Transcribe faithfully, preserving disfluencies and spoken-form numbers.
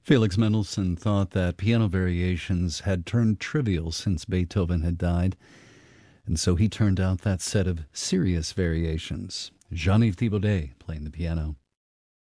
Felix Mendelssohn thought that piano variations had turned trivial since Beethoven had died, and so he turned out that set of serious variations. Jean-Yves Thibaudet playing the piano.